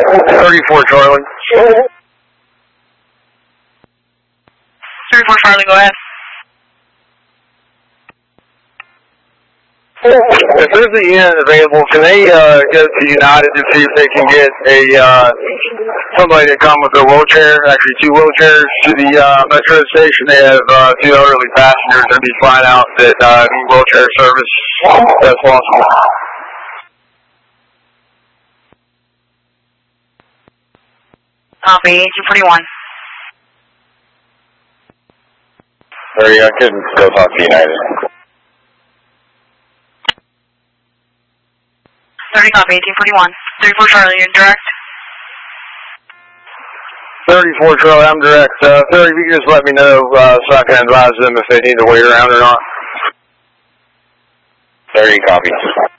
34 Charlie. 34 Charlie, go ahead. If there's an EN available, can they go to United to see if they can get somebody to come with a wheelchair, actually 2 wheelchairs, to the metro station? They have 2 elderly passengers that be flying out that need wheelchair service. That's possible. Copy, 1841. Sorry, I couldn't go talk to United. 30 copy, 1841. 34 Charlie, you're direct. 34 Charlie, I'm direct. 30, if you can just let me know so I can advise them if they need to wait around or not. 30 copy.